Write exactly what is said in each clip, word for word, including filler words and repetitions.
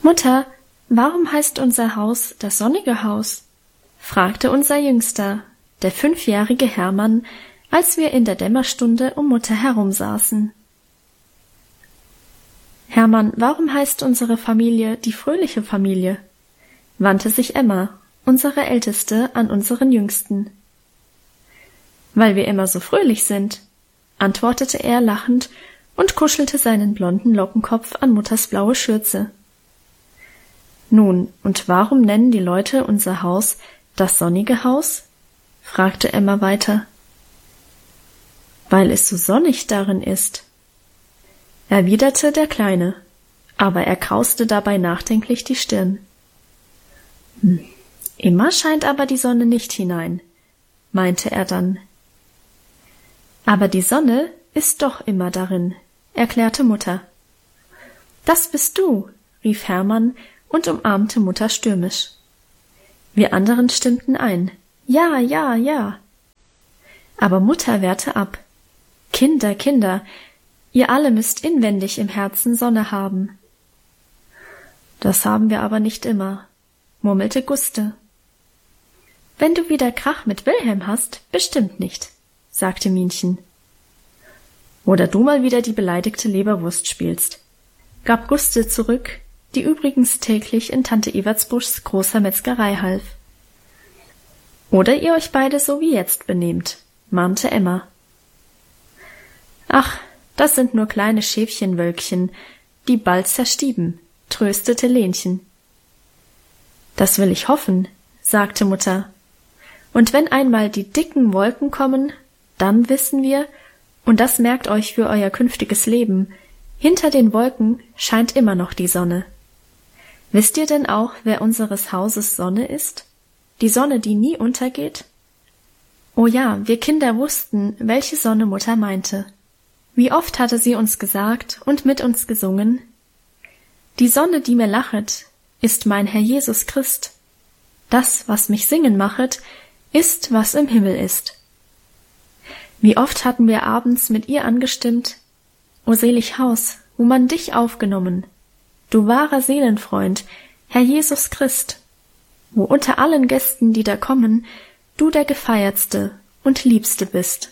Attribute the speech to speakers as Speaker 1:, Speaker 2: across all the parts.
Speaker 1: »Mutter, warum heißt unser Haus das sonnige Haus?« fragte unser Jüngster, der fünfjährige Hermann, als wir in der Dämmerstunde um Mutter herumsaßen. »Hermann, warum heißt unsere Familie die fröhliche Familie?« wandte sich Emma, unsere Älteste, an unseren Jüngsten. »Weil wir immer so fröhlich sind«, antwortete er lachend und kuschelte seinen blonden Lockenkopf an Mutters blaue Schürze. »Nun, und warum nennen die Leute unser Haus das sonnige Haus?« fragte Emma weiter. »Weil es so sonnig darin ist«, erwiderte der Kleine, aber er krauste dabei nachdenklich die Stirn. Hm, »Immer scheint aber die Sonne nicht hinein«, meinte er dann. »Aber die Sonne ist doch immer darin«, erklärte Mutter. »Das bist du«, rief Hermann und umarmte Mutter stürmisch. Wir anderen stimmten ein. »Ja, ja, ja.« Aber Mutter wehrte ab. »Kinder, Kinder, ihr alle müsst inwendig im Herzen Sonne haben.« »Das haben wir aber nicht immer«, murmelte Guste. »Wenn du wieder Krach mit Wilhelm hast, bestimmt nicht«, sagte Minchen. »Oder du mal wieder die beleidigte Leberwurst spielst«, gab Guste zurück, die übrigens täglich in Tante Evertsbuschs großer Metzgerei half. »Oder ihr euch beide so wie jetzt benehmt«, mahnte Emma. »Ach, das sind nur kleine Schäfchenwölkchen, die bald zerstieben«, tröstete Lenchen. »Das will ich hoffen«, sagte Mutter. »Und wenn einmal die dicken Wolken kommen, dann wissen wir, und das merkt euch für euer künftiges Leben, hinter den Wolken scheint immer noch die Sonne. Wisst ihr denn auch, wer unseres Hauses Sonne ist? Die Sonne, die nie untergeht?« Oh ja, wir Kinder wussten, welche Sonne Mutter meinte. Wie oft hatte sie uns gesagt und mit uns gesungen: »Die Sonne, die mir lachet, ist mein Herr Jesus Christ. Das, was mich singen machet, ist, was im Himmel ist.« Wie oft hatten wir abends mit ihr angestimmt: »O selig Haus, wo man dich aufgenommen, du wahrer Seelenfreund, Herr Jesus Christ, wo unter allen Gästen, die da kommen, du der Gefeiertste und Liebste bist.«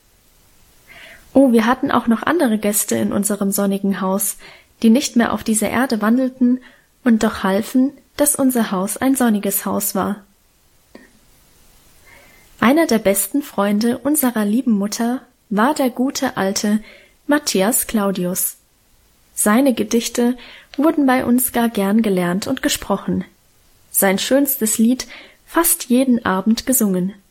Speaker 1: Oh, wir hatten auch noch andere Gäste in unserem sonnigen Haus, die nicht mehr auf dieser Erde wandelten und doch halfen, dass unser Haus ein sonniges Haus war. Einer der besten Freunde unserer lieben Mutter war der gute alte Matthias Claudius. Seine Gedichte wurden bei uns gar gern gelernt und gesprochen, sein schönstes Lied fast jeden Abend gesungen.